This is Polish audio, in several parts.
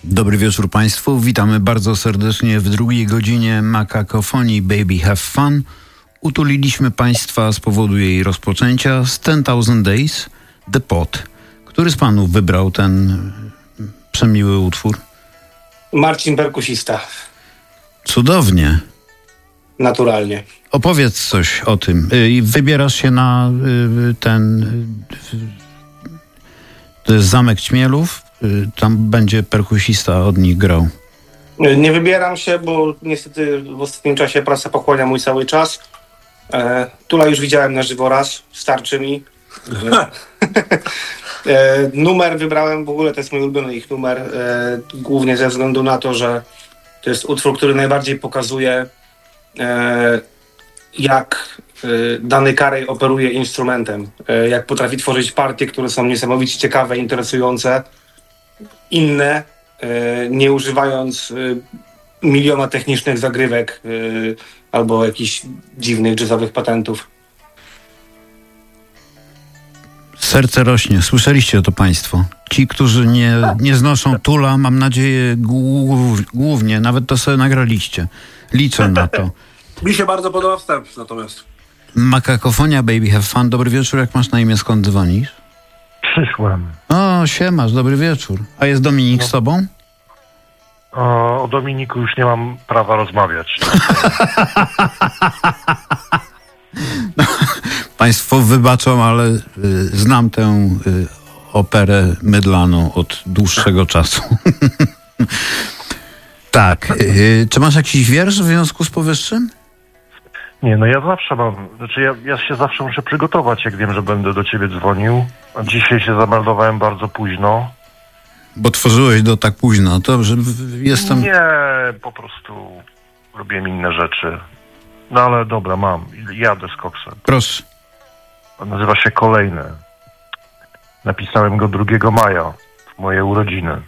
Dobry wieczór Państwu. Witamy bardzo serdecznie w drugiej godzinie Makakofonii Baby Have Fun. Utuliliśmy Państwa z powodu jej rozpoczęcia z 10,000 Days, The Pot. Który z Panów wybrał ten przemiły utwór? Marcin, perkusista. Cudownie. Naturalnie. Opowiedz coś o tym. Wybierasz się na ten... To jest Zamek Ćmielów. Tam będzie perkusista od nich grał. Nie wybieram się, bo niestety w ostatnim czasie praca pochłania mój cały czas. Tula już widziałem na żywo raz, starczy mi. Numer wybrałem, w ogóle to jest mój ulubiony ich numer, głównie ze względu na to, że to jest utwór, który najbardziej pokazuje, jak dany Carey operuje instrumentem, jak potrafi tworzyć partie, które są niesamowicie ciekawe, interesujące, inne, nie używając miliona technicznych zagrywek albo jakichś dziwnych jazzowych patentów. Serce rośnie. Słyszeliście to Państwo. Ci, którzy nie znoszą Tula, mam nadzieję głównie, nawet to sobie nagraliście. Liczę na to. Mi się bardzo podoba wstęp natomiast. Makakofonia Baby Have Fun. Dobry wieczór. Jak masz na imię? Skąd dzwonisz? Przyszłem. O, siemasz. Dobry wieczór. A jest Dominik z tobą? O Dominiku już nie mam prawa rozmawiać. Państwo wybaczą, ale znam tę operę mydlaną od dłuższego czasu. Tak. Czy masz jakiś wiersz w związku z powyższym? Nie, no ja zawsze mam, ja się zawsze muszę przygotować, jak wiem, że będę do ciebie dzwonił. A dzisiaj się zameldowałem bardzo późno. Bo tworzyłeś do tak późno. Dobrze, jestem... Nie, po prostu robiłem inne rzeczy. No ale dobra, mam. Jadę z koksem. Proszę. Nazywa się Kolejny. Napisałem go 2 maja, w moje urodziny.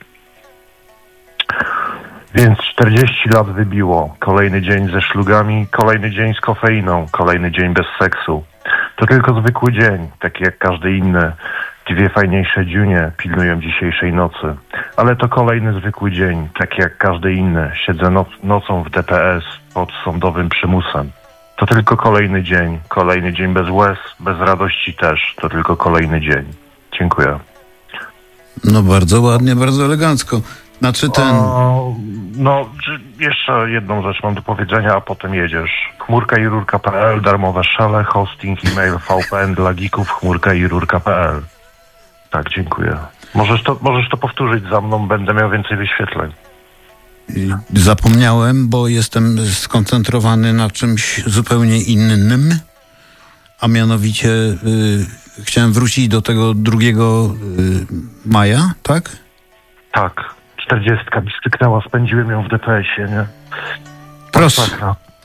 Więc 40 lat wybiło. Kolejny dzień ze szlugami, kolejny dzień z kofeiną, kolejny dzień bez seksu. To tylko zwykły dzień, taki jak każdy inny. 2 fajniejsze dziunie pilnują dzisiejszej nocy. Ale to kolejny zwykły dzień, taki jak każdy inny. Siedzę nocą w DPS pod sądowym przymusem. To tylko kolejny dzień bez łez, bez radości też. To tylko kolejny dzień. Dziękuję. No bardzo ładnie, bardzo elegancko. Znaczy ten... Jeszcze jedną rzecz mam do powiedzenia, a potem jedziesz. chmurkairurka.pl, darmowe szale, hosting, e-mail, VPN dla geeków, chmurkairurka.pl. Tak, dziękuję. Możesz to powtórzyć za mną, będę miał więcej wyświetleń. Zapomniałem, bo jestem skoncentrowany na czymś zupełnie innym, a mianowicie chciałem wrócić do tego 2 maja, tak? Tak, 40 mi styknęła, spędziłem ją w DPS-ie, nie? Proszę,